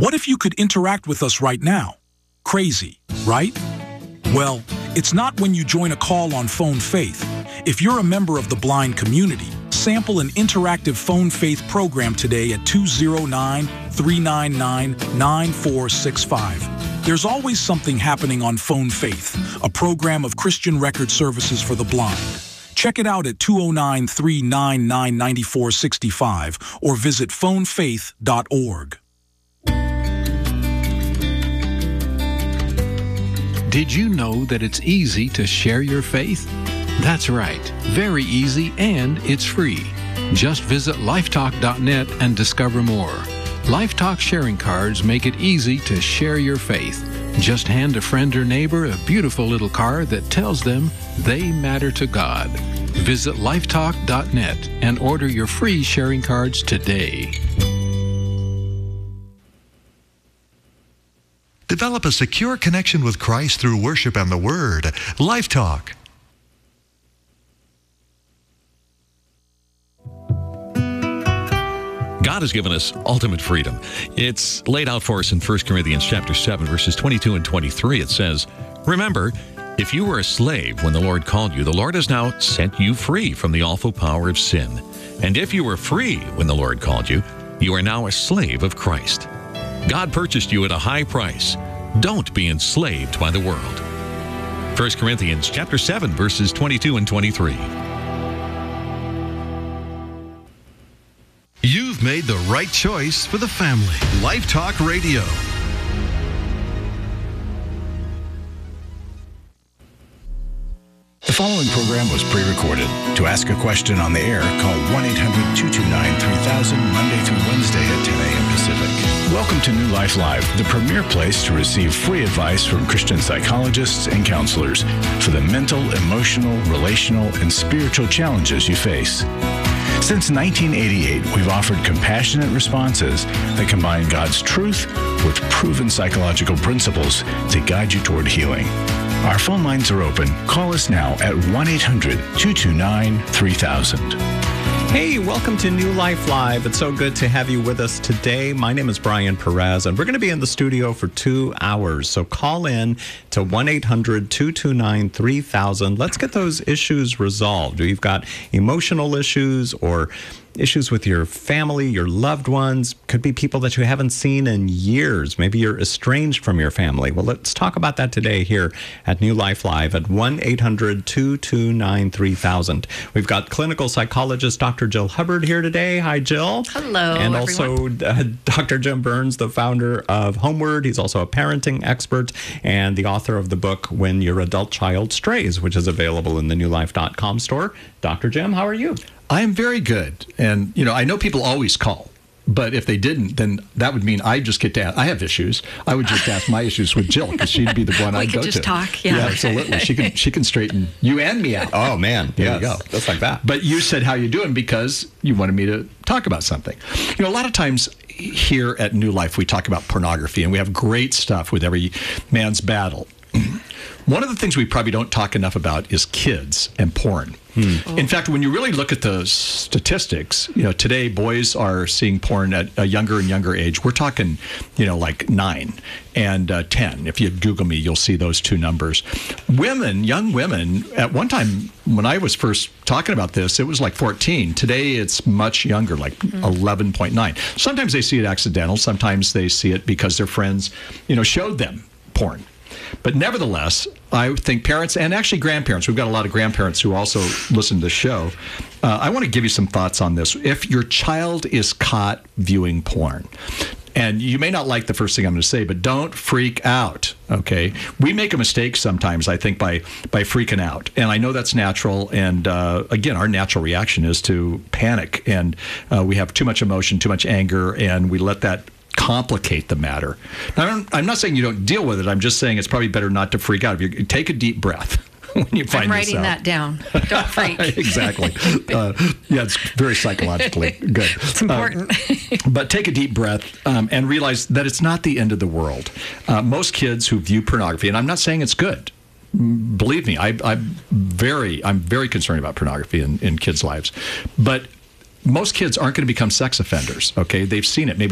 What if you could interact with us right now? Crazy, right? Well, it's not when you join a call on Phone Faith. If you're a member of the blind community, sample an interactive Phone Faith program today at 209-399-9465. There's always something happening on Phone Faith, a program of Christian Record Services for the Blind. Check it out at 209-399-9465 or visit phonefaith.org. Did you know that it's easy to share your faith? That's right, very easy, and it's free. Just visit lifetalk.net and discover more. LifeTalk sharing cards make it easy to share your faith. Just hand a friend or neighbor a beautiful little card that tells them they matter to God. Visit lifetalk.net and order your free sharing cards today. Develop a secure connection with Christ through worship and the Word. LifeTalk. God has given us ultimate freedom. It's laid out for us in 1 Corinthians chapter 7, verses 22 and 23. It says, "Remember, if you were a slave when the Lord called you, the Lord has now set you free from the awful power of sin. And if you were free when the Lord called you, you are now a slave of Christ. God purchased you at a high price. Don't be enslaved by the world." 1 Corinthians chapter 7, verses 22 and 23. You've made the right choice for the family. LifeTalk Radio. The following program was pre-recorded. To ask a question on the air, call 1-800-229-3000 Monday through Wednesday at 10 a.m. Pacific. Welcome to New Life Live, the premier place to receive free advice from Christian psychologists and counselors for the mental, emotional, relational, and spiritual challenges you face. Since 1988, we've offered compassionate responses that combine God's truth with proven psychological principles to guide you toward healing. Our phone lines are open. Call us now at 1-800-229-3000. Hey, welcome to New Life Live. It's so good to have you with us today. My name is Brian Perez, and we're going to be in the studio for 2 hours. So call in to 1-800-229-3000. Let's get those issues resolved. You've got emotional issues or issues with your family, your loved ones. Could be people that you haven't seen in years. Maybe you're estranged from your family. Well, let's talk about that today here at New Life Live at 1-800-229-3000. We've got clinical psychologist Dr. Jill Hubbard here today. Hi, Jill. Hello, and everyone. Also Dr. Jim Burns, the founder of Homeward. He's also a parenting expert and the author of the book When Your Adult Child Strays, which is available in the newlife.com store. Dr. Jim, how are you? I am very good. And, I know people always call, but if they didn't, then that would mean I just get to ask. I have issues. I would just ask my issues with Jill because she'd be the one I'd go to. We could just talk, yeah. Yeah, absolutely. She can straighten you and me out. Oh, man. There you go. Just like that. But you said how you doing because you wanted me to talk about something. A lot of times here at New Life, we talk about pornography, and we have great stuff with Every Man's Battle. One of the things we probably don't talk enough about is kids and porn. In fact, when you really look at the statistics, today boys are seeing porn at a younger and younger age. We're talking, like 9 and 10. If you Google me, you'll see those two numbers. Young women, at one time when I was first talking about this, it was like 14. Today it's much younger, like 11.9. Sometimes they see it accidental. Sometimes they see it because their friends, showed them porn. But nevertheless, I think parents and actually grandparents, we've got a lot of grandparents who also listen to the show. I want to give you some thoughts on this. If your child is caught viewing porn, and you may not like the first thing I'm going to say, but don't freak out, okay? We make a mistake sometimes, I think, by freaking out. And I know that's natural. And again, our natural reaction is to panic. And we have too much emotion, too much anger, and we let that complicate the matter. Now, I'm not saying you don't deal with it. I'm just saying it's probably better not to freak out. If you take a deep breath when you find this out. I'm writing that down. Don't freak. Exactly. It's very psychologically good. It's important. But take a deep breath and realize that it's not the end of the world. Most kids who view pornography, and I'm not saying it's good. Believe me, I'm very concerned about pornography in kids' lives. But most kids aren't going to become sex offenders, okay? They've seen it. Maybe